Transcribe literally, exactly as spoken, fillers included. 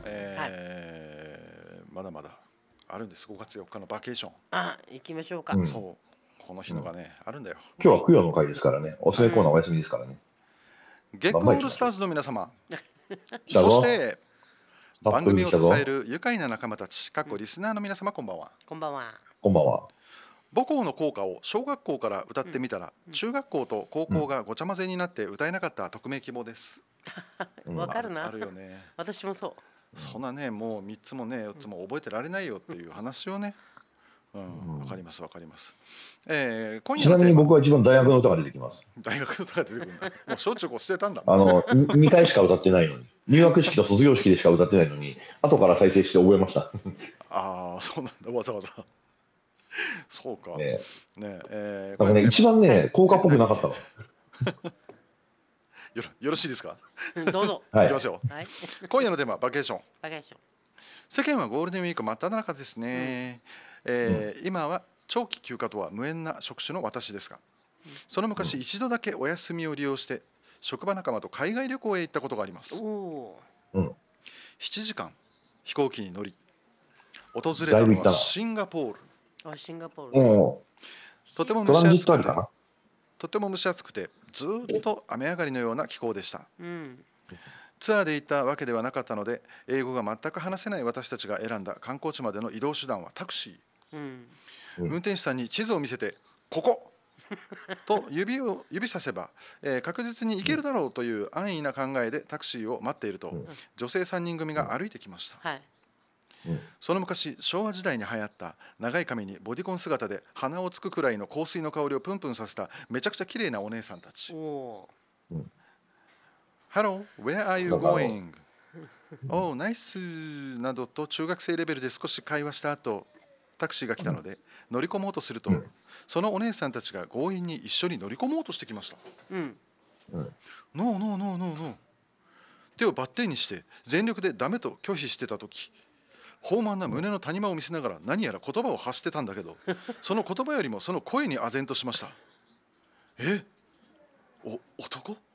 えーまだまだあるんです。ごがつよっかのバケーション。 あ、行きましょうか。 うんそう、この日のがね、あるんだよ。 今日は供養の会ですからね。おすすめコーナーお休みですからね。 月光オールスターズの皆様、 来たぞそしてたっぷり番組を支来たぞえる愉快な仲間たち、過去リスナーの皆様、こんばんは。 こんばんは。 こんばんは。 母校の校歌を小学校から歌ってみたら、中学校と高校がごちゃ混ぜになって歌えなかった匿名希望です。 わかるな。 あるよね。 私もそう。 そんなね、もうみっつもねよっつも覚えてられないよっていう話をね、うん、わかりますわかります。えー、今夜ちなみにのテーマ、 僕は一番大学の歌が出てきます。 大学の歌が出てくるんだ。もう小中高捨てたんだもあん。 の、にかいしか歌ってないのに。入学式と卒業式でしか歌ってないのに、後から再生して覚えました。 ああ、そうなんだ、わざわざ。そうか。ねねえ、 なんかね、一番ね、効果っぽくなかったの。 よろよろしいですか。 どうぞ。 いきますよ。 はい。 今夜のテーマ、バケーション。 バケーション。 世間はゴールデンウィーク真っ只中ですね。えー今は長期休暇とは無縁な職種の私ですが、その昔一度だけお休みを利用して職場仲間と海外旅行へ行ったことがあります。 おお。 うん。 ななじかん飛行機に乗り、訪れたのはだいぶ行ったな。 シンガポール。 あ、シンガポールね。 うん。 とてもトランジッ蒸し暑くて、 トあるかとても蒸し暑くてずーっと雨上がりのような気候でした。 うん。 ツアーで行ったわけではなかったので、英語が全く話せない私たちが選んだ観光地までの移動手段はタクシー。 うん。 うん運転手さんに地図を見せて、ここと指を指させば、えー確実に行けるだろうという安易な考えでタクシーを待っていると、 うん女性さんにん組が歩いてきました。 はい。 うん。 その昔、昭和時代に流行った長い髪にボディコン姿で鼻をつくくらいの香水の香りをプンプンさせためちゃくちゃ綺麗なお姉さんたち。 おお。 Hello, where are you だから going? Oh, nice などと中学生レベルで少し会話した後、タクシーが来たので乗り込もうとすると、 うんそのお姉さんたちが強引に一緒に乗り込もうとしてきました。 うん。 ノーノーノーノーノー。手をバッテンにして全力でダメと拒否してた時、豊満な胸の谷間を見せながら何やら言葉を発してたんだけど、その言葉よりもその声に唖然としました。え、お男